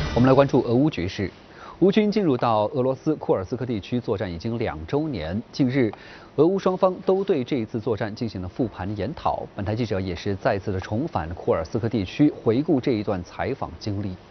我们来关注俄乌局势。乌军进入到俄罗斯库尔斯克地区作战已经2周年。近日，俄乌双方都对这一次作战进行了复盘研讨。本台记者也是再次的重返库尔斯克地区，回顾这一段采访经历。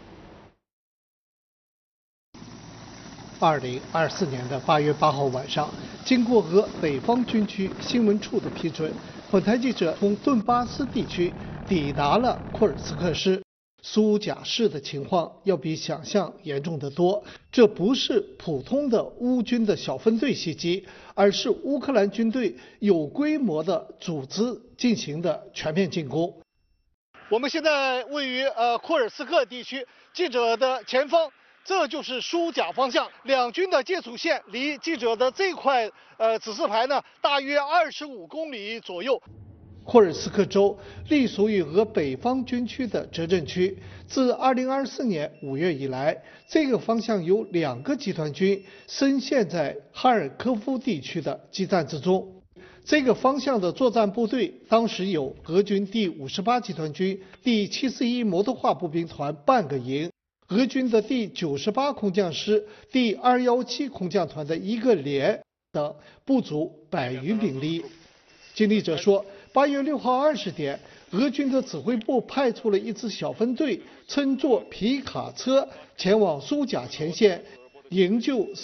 2024年8月8号晚上，经过俄北方军区新闻处的批准，本台记者从顿巴斯地区抵达了库尔斯克市。苏贾市的情况要比想象严重得多，这不是普通的乌军的小分队袭击，而是乌克兰军队有规模的组织进行的全面进攻。我们现在位于库尔斯克地区，记者的前方，这就是苏贾方向，两军的接触线离记者的这块指示牌呢，大约25公里左右。库尔斯克州隶属于俄北方军区的泽镇区。自2024年5月以来，这个方向有2个集团军深陷在哈尔科夫地区的激战之中。这个方向的作战部队当时有俄军第58集团军第71摩托化步兵团半个营，俄军的第98空降师第217空降团的1个连等，不足100余兵力。经历者说，8月6号20点，俄军的指挥部派出了一支小分队，乘坐皮卡车前往苏贾前线营救